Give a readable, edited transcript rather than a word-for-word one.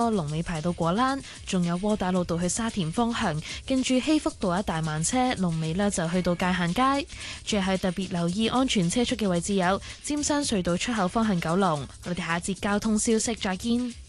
多，龍尾排到果欄。仲有窩打老道去沙田方向，跟住禧福道一大慢車，龍尾呢就去到界限街。最後特別留意安全車速嘅位置有尖山隧道出口方向九龍。我哋下一節交通消息再見。